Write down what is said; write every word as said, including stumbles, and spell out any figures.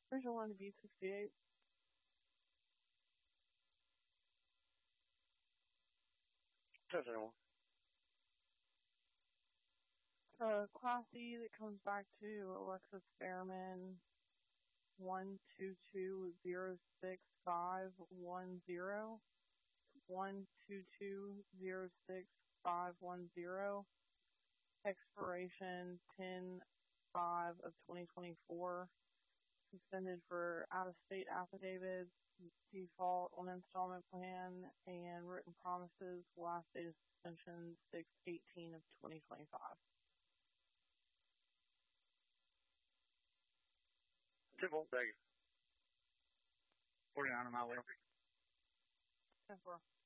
Original one to B sixty-eight. Touch anyone. Uh, Class E that comes back to Alexis Fairman, one two two zero six five one zero, one two two zero six five one zero, expiration ten five of twenty twenty-four, suspended for out-of-state affidavits, default on installment plan, and written promises. Last date of suspension six eighteen of twenty twenty-five. Simple, thank you. forty-nine on my way. ten four.